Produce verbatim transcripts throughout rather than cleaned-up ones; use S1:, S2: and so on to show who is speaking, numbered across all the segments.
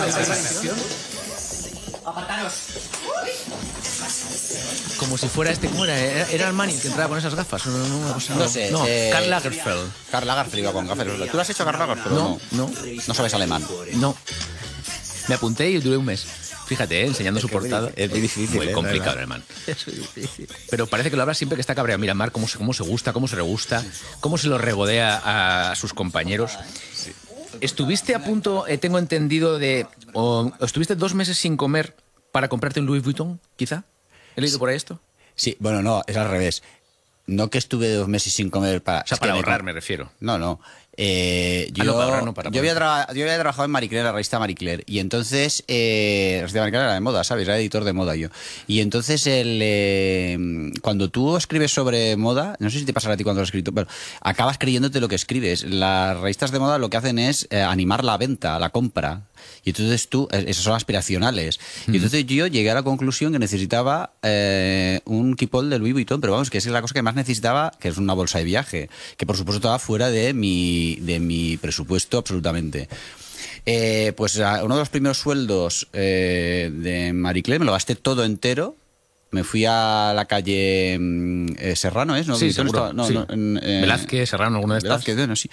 S1: Apartaros.
S2: Como si fuera este, ¿cómo era? Era, era Armani el que entraba con esas gafas. No, no, una cosa,
S3: No sé,
S2: No,
S3: eh,
S2: Karl Lagerfeld.
S3: Karl Lagerfeld iba con gafas. ¿Tú lo has hecho, Karl Lagerfeld?
S2: No, no,
S3: No sabes alemán.
S2: no. Me apunté y duré un mes. Fíjate, ¿eh? Enseñando su portada.
S3: Es muy difícil.
S2: Muy
S3: ¿eh?
S2: complicado, hermano.
S1: Es muy difícil.
S2: Pero parece que lo habla siempre que está cabreado. Mira, Mar, cómo se, cómo se gusta, cómo se regusta, cómo se lo regodea a sus compañeros. Estuviste a punto, eh, tengo entendido, de... O, estuviste dos meses sin comer para comprarte un Louis Vuitton, quizá. ¿He leído por ahí esto?
S3: Sí, bueno, no, es al revés. No que estuve dos meses sin comer para...
S2: O sea,
S3: es
S2: para
S3: que
S2: ahorrar,
S3: me,
S2: me refiero.
S3: No, no. Eh, yo,
S2: Ah, no, para ahorrar, no, para
S3: yo, había tra- yo había trabajado en Marie Claire, la revista Marie Claire, y entonces, eh, la revista Marie Claire era de moda, ¿sabes? Era editor de moda yo. Y entonces, el, eh, cuando tú escribes sobre moda, no sé si te pasará a ti cuando lo has escrito, pero acabas creyéndote lo que escribes. Las revistas de moda lo que hacen es eh, animar la venta, la compra. Y entonces tú, esas son aspiracionales. Mm. Y entonces yo llegué a la conclusión que necesitaba eh, un kipol de Louis Vuitton, pero vamos, que es la cosa que más necesitaba, que es una bolsa de viaje, que por supuesto estaba fuera de mi, de mi presupuesto absolutamente. Eh, pues uno de los primeros sueldos eh, de Marie Claire me lo gasté todo entero. Me fui a la calle eh, Serrano, ¿es? ¿No?
S2: Sí,
S3: Vuitton
S2: seguro.
S3: estaba, no,
S2: Sí.
S3: no, en, eh,
S2: Velázquez, Serrano, alguna de estas.
S3: Velázquez, bueno, sí.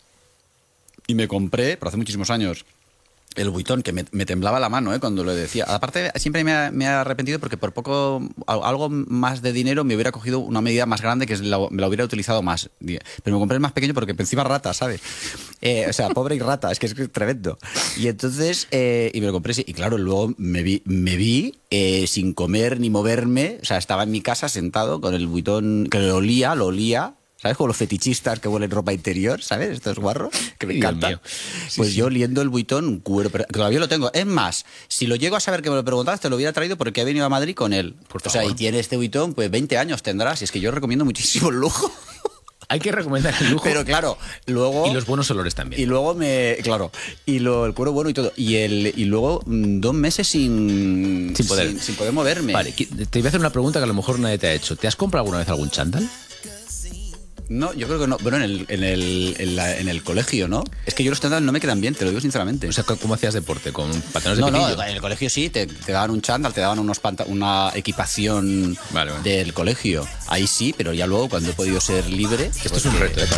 S3: Y me compré, pero hace muchísimos años, el Vuitton, que me, me temblaba la mano, ¿eh? Cuando lo decía. Aparte, siempre me ha, me ha arrepentido porque por poco, algo más de dinero, me hubiera cogido una medida más grande que la, me la hubiera utilizado más. Pero me compré el más pequeño porque encima rata, ¿sabes? Eh, o sea, pobre y rata, es que es tremendo. Y entonces, eh, y me lo compré, sí. Y claro, luego me vi, me vi eh, sin comer ni moverme. O sea, estaba en mi casa sentado con el Vuitton, que lo olía, lo olía. ¿Sabes? Como los fetichistas que huelen ropa interior, ¿sabes? Estos guarros, que me encantan. Sí, pues sí. Yo oliendo el Vuitton, un cuero, pero todavía lo tengo. Es más, si lo llego a saber que me lo preguntabas, te lo hubiera traído porque he venido a Madrid con él. Por o sea, y tiene este Vuitton, pues veinte años tendrás. Y es que yo recomiendo muchísimo el lujo.
S2: Hay que recomendar el lujo.
S3: Pero claro, luego...
S2: Y los buenos olores también.
S3: Y luego me... Claro. Y lo, el cuero bueno y todo. Y el y luego mmm, dos meses sin...
S2: Sin poder.
S3: Sin, sin poder moverme.
S2: Vale, te voy a hacer una pregunta que a lo mejor nadie te ha hecho. ¿Te has comprado alguna vez algún chándal?
S3: No, yo creo que no. Bueno, en el, en el, en la, en el colegio, ¿no? Es que yo los chándal no me quedan bien, te lo digo sinceramente.
S2: O sea, ¿cómo hacías deporte? ¿Con pantalones de
S3: no,
S2: pitillo?
S3: No, en el colegio sí, te, te daban un chándal, te daban unos panta- una equipación
S2: vale, vale.
S3: del colegio. Ahí sí, pero ya luego cuando he podido ser libre...
S2: Esto pues es un reto, ¿eh?